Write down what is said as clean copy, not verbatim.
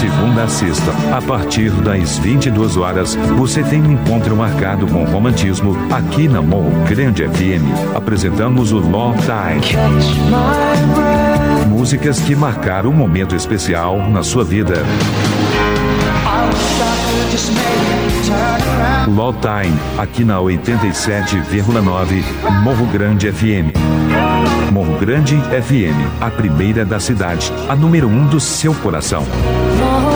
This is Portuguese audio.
segunda a sexta, a partir das 22 horas, você tem um encontro marcado com romantismo aqui na Morro Grande FM. Apresentamos o Love Time. Músicas que marcaram um momento especial na sua vida. Love Time, aqui na 87,9 Morro Grande FM. Morro Grande FM, a primeira da cidade, a número 1 do seu coração.